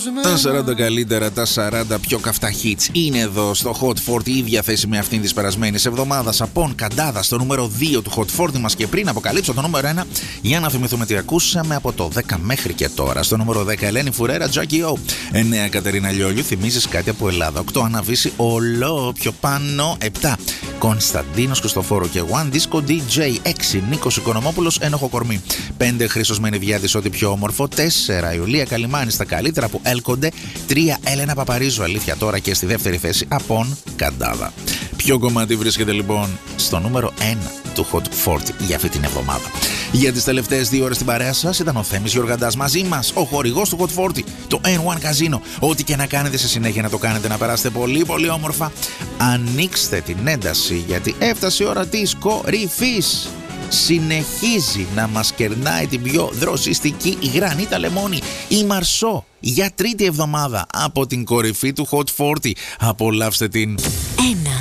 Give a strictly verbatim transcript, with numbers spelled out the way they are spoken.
Τα σαράντα καλύτερα, τα σαράντα πιο καυτά hits είναι εδώ στο Hot φορτί, ίδια θέση με αυτήν της περασμένης εβδομάδας. Απόν Καντάδα στο νούμερο δύο του Hot φορτί μας, και πριν αποκαλύψω το νούμερο ένα, για να θυμηθούμε τι ακούσαμε από το δέκα μέχρι και τώρα. Στο νούμερο δέκα Ελένη Φουρέρα, Jackie O. εννέα Κατερίνα Λιόλιου, θυμίζεις κάτι από Ελλάδα. οκτώ Αναβίση, Ολό πιο πάνω. επτά Κωνσταντίνος Χριστοφόρου και One Disco ντι τζέι. έξι Νίκος Οικονομόπουλος, Ένοχο κορμί. πέντε Χρήστος Μενιδιάδης, Ό,τι πιο όμορφο. τέσσερα Ιουλία Καλιμάνη, στα καλύτερα που έλκονται. τρία Έλενα Παπαρίζου, Αλήθεια τώρα, και στη δεύτερη θέση Απόν Καντάδα. Ποιο κομμάτι βρίσκεται λοιπόν στο νούμερο ένα του Hot φορτί για αυτή την εβδομάδα? Για τις τελευταίες δύο ώρες στην παρέα σας ήταν ο Θέμης Γιοργαντάς, μαζί μας ο χορηγός του Hot φορτί, το εν ουάν Casino. Ό,τι και να κάνετε σε συνέχεια να το κάνετε, να περάσετε πολύ πολύ όμορφα. Ανοίξτε την ένταση, γιατί έφτασε η ώρα της κορυφής. Συνεχίζει να μας κερνάει την πιο δροσιστική γρανίτα λεμόνι, η Μαρσό, για τρίτη εβδομάδα από την κορυφή του Hot φορτί. Απολαύστε την. Ένα.